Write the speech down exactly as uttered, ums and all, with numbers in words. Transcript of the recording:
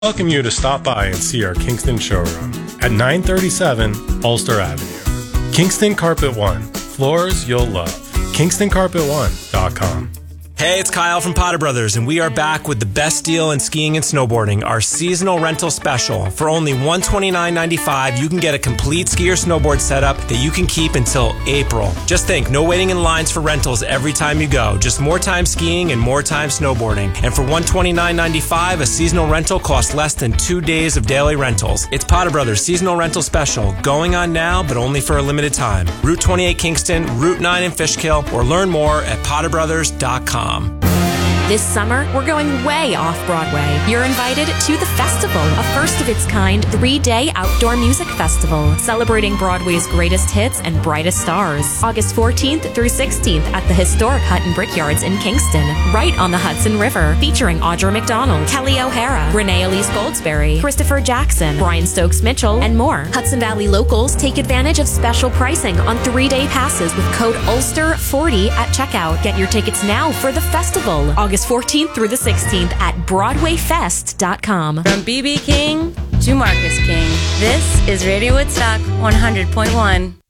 Welcome you to stop by and see our Kingston showroom at nine thirty-seven Ulster Avenue. Kingston Carpet One, floors you'll love. Kingston Carpet One dot com. Hey, it's Kyle from Potter Brothers, and we are back with the best deal in skiing and snowboarding, our seasonal rental special. For only one hundred twenty-nine dollars and ninety-five cents, you can get a complete ski or snowboard setup that you can keep until April. Just think, no waiting in lines for rentals every time you go. Just more time skiing and more time snowboarding. And for one hundred twenty-nine dollars and ninety-five cents, a seasonal rental costs less than two days of daily rentals. It's Potter Brothers Seasonal Rental Special, going on now, but only for a limited time. Route twenty-eight Kingston, Route nine in Fishkill, or learn more at potter brothers dot com. This summer, we're going way off-Broadway. You're invited to The Festival, a first-of-its-kind three-day outdoor music festival celebrating Broadway's greatest hits and brightest stars. August fourteenth through sixteenth at the historic Hutton Brickyards in Kingston, right on the Hudson River, featuring Audra McDonald, Kelly O'Hara, Renee Elise Goldsberry, Christopher Jackson, Brian Stokes-Mitchell, and more. Hudson Valley locals take advantage of special pricing on three-day passes with code Ulster forty at checkout. Get your tickets now for the festival, August fourteenth through the sixteenth at broadway fest dot com. From B B King to Marcus King, this is Radio Woodstock one hundred point one.